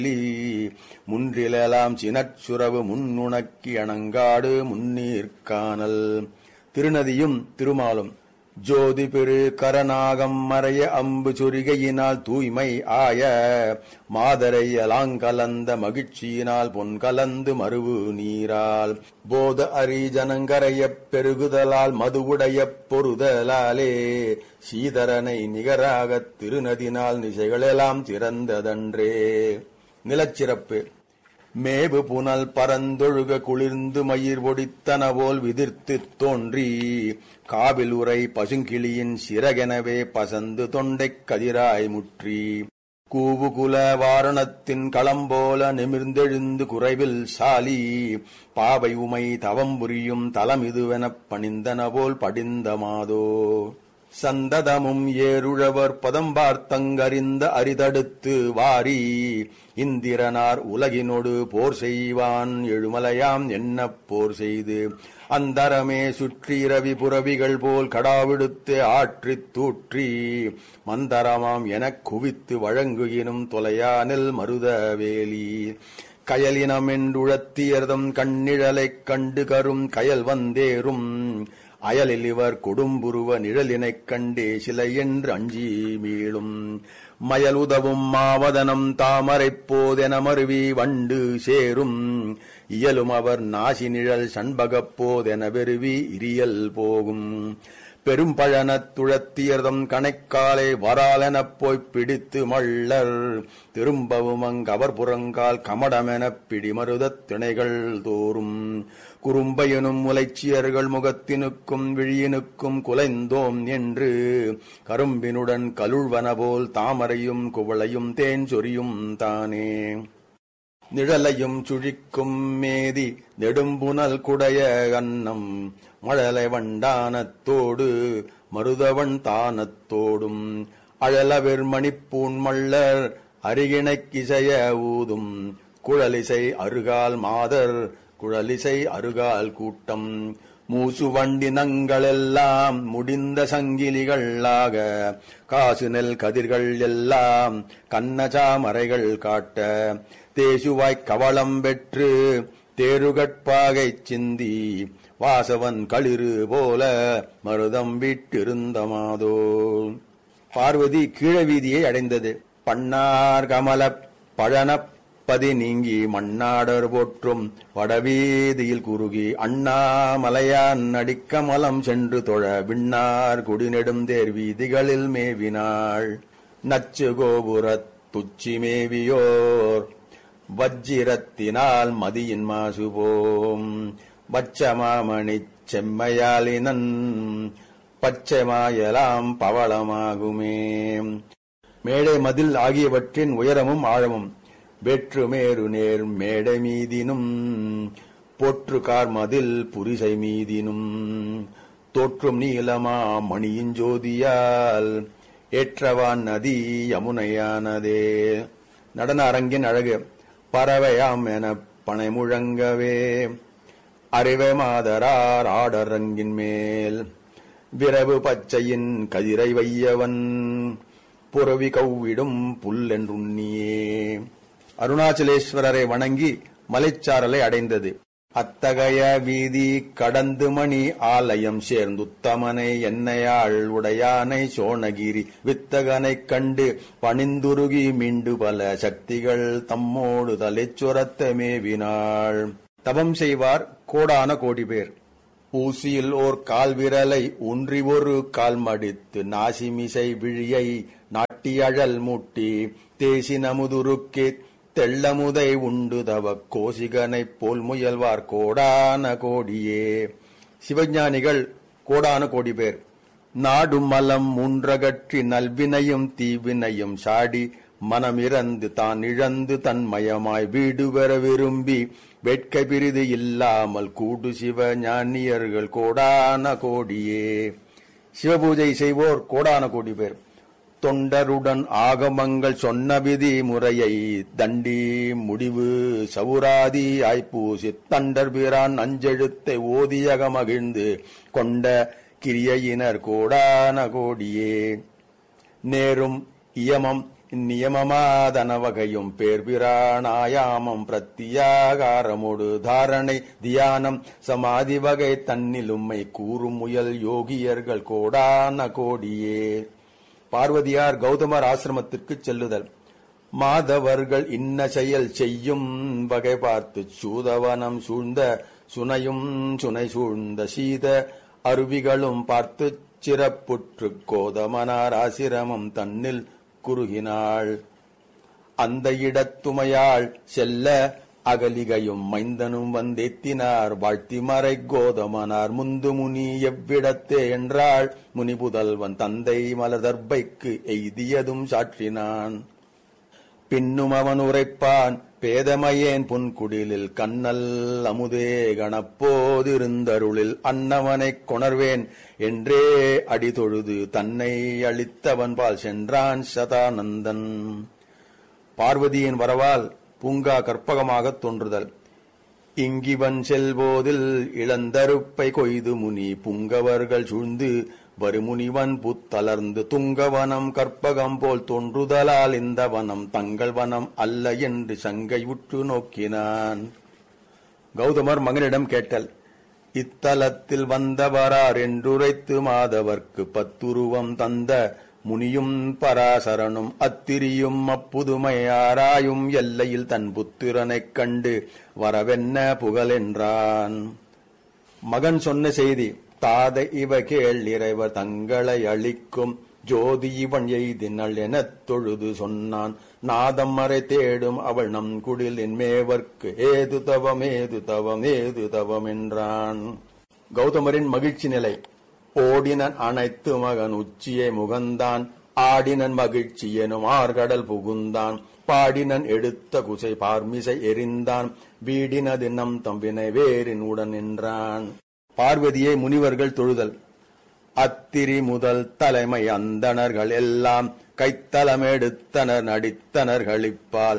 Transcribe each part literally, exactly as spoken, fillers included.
முன்றிலெலாம் சினச்சுரவு முன்னுணக்கி அணங்காடு முன்னீர்கானல். திருநதியும் திருமாலும் ஜோதி பெரு கரநாகம் மறைய அம்பு சொரிகையினால் தூய்மை ஆய மாதரை அலாங்கலந்த மகிழ்ச்சியினால் பொன் கலந்து மருவு நீரால் போத அரி ஜனங்கரையப் பெருகுதலால் மதுவுடைய பொருதலாலே சீதரனை நிகராகத் திருநதினால் நிசைகளெல்லாம் சிறந்ததன்றே. நிலச்சிறப்பு. மேவு புனல் பரந்தொழுக குளிர்ந்து மயிர் ஒடித்தனவோல் விதிர்த்து தோன்றி காவில் உரை பசுங்கிளியின் சிறகெனவே பசந்து தொண்டைக் கதிராய் முற்றி கூவுகுல வாரணத்தின் களம்போல நிமிர்ந்தெழுந்து குறைவில் சாலி பாவை உமை தவம்புரியும் தலமிதுவெனப் பணிந்தனவோல் படிந்த மாதோ. சந்ததமும் ஏருழவர் பதம்பார்த்தங்கறிந்த அரிதடுத்து வாரி இந்திரனார் உலகினோடு போர் செய்வான் எழுமலையாம் என்னப் போர் செய்து அந்தரமே சுற்றி ரவி புரவிகள் போல் கடாவிடுத்து ஆற்றித் தூற்றி மந்தரமாம் எனக் குவித்து வழங்குகினும் தொலையானில் மருதவேலி கயலினமென்றுழத்தியர்தம் கண்ணிழலைக் கண்டு கரும் கயல் வந்தேறும் அயலில் இவர் கொடும்புருவ நிழலினைக் கண்டே சிலை என்று அஞ்சி மீளும் மயலுதவும் மாவதனம் தாமரைப் போதென மருவி வண்டு சேரும் இயலும் அவர் நாசி நிழல் சண்பகப் போதென வெறுவி இரியல் போகும் பெரும் பழனத் துழத்தியர்தம் கணைக்காலை வராலெனப் போய்ப் பிடித்து மள்ளர் திரும்பவும் அங்கவர் புறங்கால் கமடமெனப் பிடிமருதத் திணைகள் தோறும் குறும்பையனும் முலைச்சியர்கள் முகத்தினுக்கும் விழியினுக்கும் குலைந்தோம் என்று கரும்பினுடன் கலுழ்வனபோல் தாமரையும் குவளையும் தேன் சொரியும் தானே. நிழலையும் சுழிக்கும் மேதி நெடும்புனல் குடைய அன்னம் மழலை வண்டானத்தோடு மருதவன் தானத்தோடும் அழலவிர் மணிப்பூன் மள்ளர் அருகிணைக்கிசைய ஊதும் குழலிசை அருகால் மாதர் குழலிசை அருகால் கூட்டம் மூசு வண்டினங்களெல்லாம் முடிந்த சங்கிலிகளாக காசு நெல் கதிர்கள் எல்லாம் கண்ணசாமரைகள் காட்ட தேசுவாய்க் கவளம் பெற்று தேருகட்பாகைச் சிந்தி வாசவன் களிறு போல மருதம் விட்டிருந்த மாதோ. பார்வதி கீழவீதியை அடைந்தது. பன்னார் கமலப் பழனப் பதி நீங்கி மண்ணாடர் போற்றும் வடவீதியில் குறுகி அண்ணாமலையான் அடிக்கமலம் சென்று தொழ விண்ணார் குடிநெடும் தேர் வீதிகளில் மேவினாள். நச்சு கோபுரத் துச்சி மேவியோர் வஜ்ஜிரத்தினால் மதியின் மாசுபோம் பச்சமாமணிச் செம்மையாலினன் பச்சைமாயலாம் பவளமாகுமே. மேடை மதில் ஆகியவற்றின் உயரமும் ஆழமும் வேற்றுமேரு நேர் மேடை மீதினும் போற்று கார் மதில் புரிசை மீதினும் தோற்றும் நீலமா மணியின் ஜோதியால் ஏற்றவான் நதி யமுனையானதே. நடன அரங்கின் அழகு. பறவையாம் எனப் பனை முழங்கவே அறிவை மாதரார் ஆடரங்கின் மேல் விரவு பச்சையின் கதிரை வையவன் புறவி கவ்விடும் புல்லென்றுண்ணியே. அருணாச்சலேஸ்வரரை வணங்கி மலைச்சாரலை அடைந்தது. அத்தகைய வீதி கடந்து மணி ஆலயம் சேர்ந்துத்தமனை என்னையாள் உடையானை சோணகிரி வித்தகனைக் கண்டு பணிந்துருகி மீண்டு பல சக்திகள் தம்மோடு தலைச்சுரத்த மேவினாள். தவம் செய்வார் கோடான கோடி பேர். ஊசியில் ஓர் கால் விரலை ஊன்றி ஒரு கால் மடித்து நாசிமிசை விழியை நாட்டியழல் மூட்டி தேசி நமுதுருக்கே தெள்ளமுதை உண்டு தவ கோசிகனைப் போல் முயல்வார் கோடான கோடியே. சிவஞானிகள் கோடான கோடி பேர். நாடும் மலம் மூன்றகற்றி நல்வினையும் தீவினையும் சாடி மனமிறந்து தான் இழந்து தன்மயமாய் வீடு பெற விரும்பி வேட்கை பிரிது இல்லாமல் கூடு சிவ ஞானியர்கள் கோடான கோடியே. சிவபூஜை செய்வோர் கோடான கோடி பேர். தொண்டருடன் ஆகமங்கள் சொன்ன விதி முறையை தண்டி முடிவு சவுராதி ஆய்ப்பூசி தண்டர் பிரான் அஞ்செழுத்தை ஓதியக மகிழ்ந்து கொண்ட கிரியையினர் கோடான கோடியே. நேரும் இயமம் நியமமாதன வகையும் பேர்பிராணாயாமம் பிரத்தியாகாரமோடு தாரணை தியானம் சமாதி வகை தன்னிலும்மை கூறும் முயல் யோகியர்கள் கோடான கோடியே. பார்வதியார் கௌதமர் ஆசிரமத்திற்கு செல்லுதல். மாதவர்கள் இன்ன செயல் செய்யும் வகை பார்த்து சூதவனம் சூழ்ந்த சுனையும் சுனை சூழ்ந்த சீத அருவிகளும் பார்த்து சிறப்புற்று கோதமனார் ஆசிரமம் தன்னில் குறுகினாள். அந்த இடத்துமையாள் செல்ல அகலிகையும் மைந்தனும் வந்தேத்தினார் வாழ்த்தி மறை கோதமனார் முந்து முனி எவ்விடத்தே என்றாள். முனி புதல்வன் தந்தை மலர்தர்பைக்கு எய்தியதும் சாற்றினான். பின்னும் அவன் உரைப்பான் பேதமையேன் புன்குடிலில் கண்ணல் அமுதே கணப்போதிருந்தருளில் அன்னவனைக் கொணர்வேன் என்றே அடிதொழுது தன்னை அளித்தவன் பால் சென்றான் சதானந்தன். பார்வதியின் வரவால் பூங்கா கற்பகமாகத் தோன்றுதல். இங்கிவன் செல்போதில் இளந்தருப்பை கொய்து முனி புங்கவர்கள் சூழ்ந்து வருமுனிவன் புத்தலர்ந்து துங்கவனம் கற்பகம் போல் தோன்றுதலால் இந்த வனம் தங்கள் வனம் அல்ல என்று சங்கை உற்று நோக்கினான். கௌதமர் மகனிடம் கேட்டல். இத்தலத்தில் வந்தவரார் என்றுரைத்து மாதவர்க்கு பத்துருவம் தந்த முனியும் பராசரனும் அத்திரியும் அப்புதுமையாராயும் எல்லையில் தன் புத்திரனைக் கண்டு வரவென்ன புகழென்றான். மகன் சொன்ன செய்தி. தாதை இவ கேள் இறைவர் தங்களை அளிக்கும் ஜோதி இவன் எய்தினள் எனத் தொழுது சொன்னான். நாதம் மறை தேடும் அவள் நம் குடில் என் மேவர்க்கு ஏது தவம் ஏது தவம் ஏது தவம் என்றான். கௌதமரின் மகிழ்ச்சி நிலை. ஓடினன் அனைத்து மகன் உச்சியை முகந்தான் ஆடினன் மகிழ்ச்சி எனும் ஆர்கடல் புகுந்தான் பாடினன் எடுத்த குசை பார்மிசை எரிந்தான் வீடினது நம் தம்பினை வேறின் உடன் நின்றான். பார்வதியை முனிவர்கள் தொழுதல். அத்திரி முதல் தலைமை அந்தணர்கள் எல்லாம் கைத்தலம் எடுத்தனர் நடித்தனர் களிப்பால்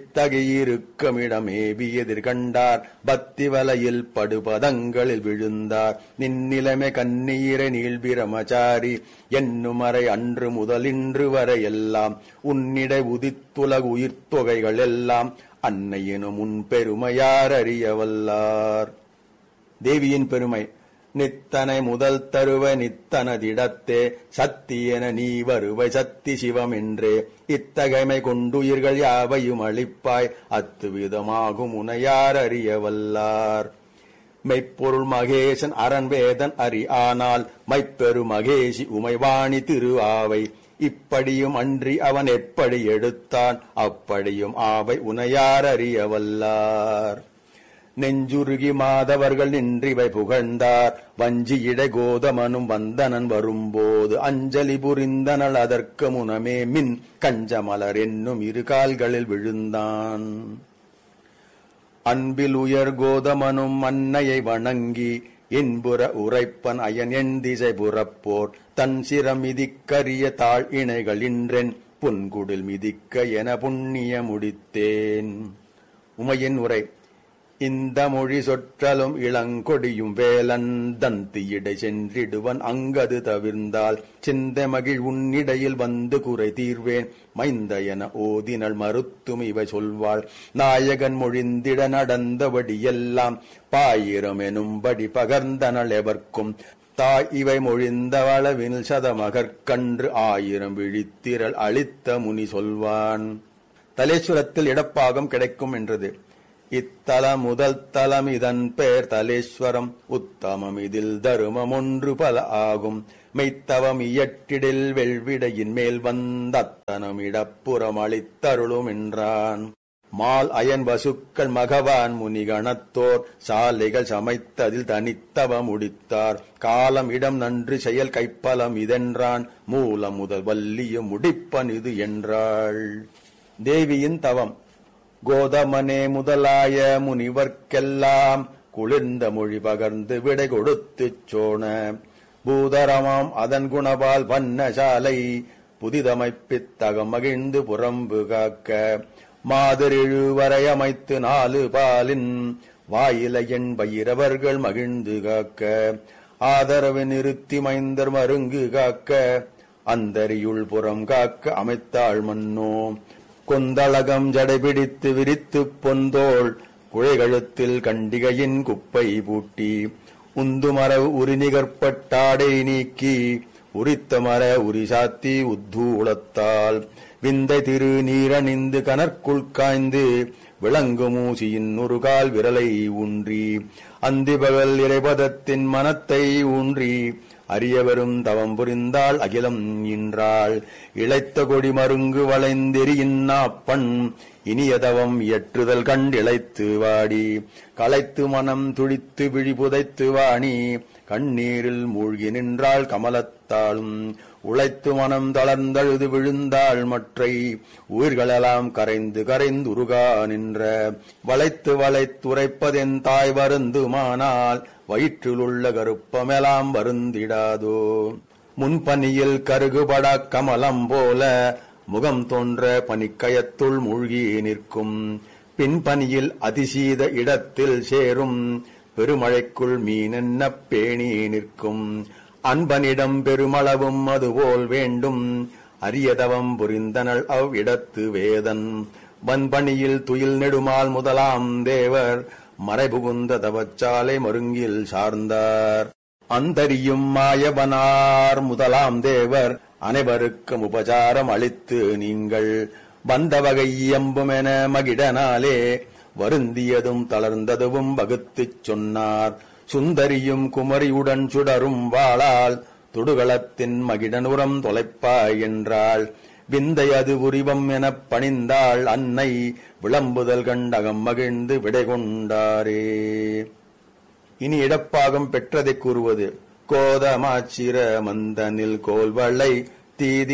வித்தகியிருக்கமிடமேவி எதிர்கண்டார் பக்தி வலையில் படுபதங்களில் விழுந்தார். நின்னிலைமை கண்ணீரை நீள்பிரமச்சாரி என்னுமறை அன்று முதல் இன்று வரை எல்லாம் உன்னிடை உதித்துலகு உயிர்த்தொகைகள் எல்லாம் அன்னையினும் உன் பெருமையார் அறியவல்லார். தேவியின் பெருமை. நித்தனை முதல் தருவ நித்தனதிடத்தே சத்தியென நீ வருவை சத்தி சிவம் என்றே இத்தகைமை கொண்டுயிர்கள் யாவையும் அளிப்பாய் அத்துவிதமாகும் உனையார் அறியவல்லார். மெய்ப்பொருள் மகேசன் அரண்வேதன் அறி ஆனால் மைப்பெரு மகேஷி உமைவாணி திரு ஆவை இப்படியும் அன்றி அவன் எப்படி எடுத்தான் அப்படியும் ஆவை உனையார் அறியவல்லார். நெஞ்சுருகி மாதவர்கள் நின்றிவை புகழ்ந்தார் வஞ்சியிடை கோதமனும் வந்தனன் வரும்போது அஞ்சலி புரிந்தனள் அதற்கு முனமே மின் கஞ்சமலர் என்னும் இரு கால்களில் விழுந்தான். அன்பில் உயர் கோதமனும் அன்னையை வணங்கி இன்புற உரைப்பன் அயன் என் திசை புறப்போர் தன் சிரம் மிதிக்கரிய தாழ் இணைகள் இன்றென் புன்குடில் மிதிக்க என புண்ணிய முடித்தேன். உமையின் உரை. இந்த மொழி சொற்றலும் இளங்கொடியும் வேலன் தந்தியிடை சென்றிடுவன் அங்கது தவிர்ந்தால் சிந்த மகிழ் உன்னிடையில் வந்து குறை தீர்வேன் மைந்த என ஓதினள் மறுத்தும் இவை சொல்வாள். நாயகன் மொழிந்திட நடந்தபடி எல்லாம் பாயிரம் எனும்படி பகர்ந்தனள் எவர்க்கும் தாய் இவை மொழிந்த அளவில் சதமகற்கன்று ஆயிரம் விழித்திரள் அளித்த முனி சொல்வான். தலேஸ்வரத்தில் இடப்பாகம் கிடைக்கும் என்றது. இத்தலம் முதல் தலம் இதன் பெயர் தலேஸ்வரம் உத்தமம் இதில் தருமம் ஒன்று பல ஆகும் மெய்த்தவம் இயற்றிடில் வெள்விடையின் மேல் வந்த அத்தனம் இடப்புறம் அளித்தருளும் என்றான். மால் அயன் வசுக்கள் மகவான் முனிகணத்தோர் சாலைகள் சமைத்ததில் தனித்தவம் முடித்தார். காலம் இடம் நன்று செயல் கைப்பலம் இதென்றான் மூலம் முதல் வல்லியும் முடிப்பன் இது என்றாள். தேவியின் தவம். கோதமனே முதலாய முனிவர்க்கெல்லாம் குளிர்ந்த மொழி பகர்ந்து விடை கொடுத்துச் சோன பூதரமாம் அதன் குணபால் வண்ணசாலை புதிதமைப்பித்தகம் மகிழ்ந்து புறம்பு காக்க மாதிரிழு வரை அமைத்து நாலு பாலின் வாயில என் பயிரவர்கள் மகிழ்ந்து காக்க ஆதரவு நிறுத்தி மைந்தர் மருங்கு காக்க அந்தரியுள் புறம் காக்க அமைத்தாள் மன்னோ. கொந்தளகம் ஜடைபிடித்து விரித்துப் பொந்தோள் குழைகழுத்தில் கண்டிகையின் குப்பை பூட்டி உந்துமர உரிநிகற்பட்டாடை நீக்கி உரித்த மர உரிசாத்தி உத்தூளத்தால் விந்தை திரு நீரணிந்து கனற்குள் காய்ந்து விளங்கு மூசியின் ஒரு கால் விரலை ஊன்றி அந்திபகல் இறைபதத்தின் மனத்தை ஊன்றி அரியவரும் தவம் புரிந்தாள் அகிலம் இன்றாள். இழைத்த கொடி மருங்கு வளைந்தெறியின் நாப்பண் இனியதவம் இயற்றுதல் கண்டிழைத்து வாடி களைத்து மனம் துடித்து விழி புதைத்து வாணி கண்ணீரில் மூழ்கி நின்றாள் கமலத்தாளும். உழைத்து மனம் தளர்ந்தழுது விழுந்தாள் மற்றை உயிர்களெல்லாம் கரைந்து கரைந்து உருகா நின்ற வளைத்து வளைத்துரைப்பதென் தாய் வருந்துமானால் வயிற்றிலுள்ள கருப்பமெலாம் வருந்திடாதோ. முன்பனியில் கருகுபடா கமலம் போல முகம் தோன்ற பனிக்கயத்துள் மூழ்கி நிற்கும் பின்பனியில் அதிசீத இடத்தில் சேரும் பெருமழைக்குள் மீனென்ன பேணி நிற்கும். அன்பனிடம் பெருமளவும் அதுபோல் வேண்டும் அரியதவம் புரிந்தனள் அவ் இடத்து வேதன். வன்பணியில் துயில் நெடுமால் முதலாம் தேவர் மறைபுகுந்த தவச்சாலை மருங்கில் சார்ந்தார். அந்தரியும் மாயவனார் முதலாம் தேவர் அனைவருக்கும் உபசாரம் அளித்து நீங்கள் வந்த வகை எம்புமென மகிடனாலே வருந்தியதும் தளர்ந்ததுவும் வகுத்துச் சொன்னார். சுந்தரியும் குமரியுடன் சுடரும் வாளால் துடுகளத்தின் மகிடனுரம் தொலைப்பாய் என்றாள். விந்தை அது உரிவம் எனப் பணிந்தாள் அன்னை விளம்புதல் கண்டகம் மகிழ்ந்து விடை கொண்டாரே. இனி இடப்பாகம் பெற்றதைக் கூறுவது. கோதமாச்சிர மந்தனில் கோல்வளை தீதி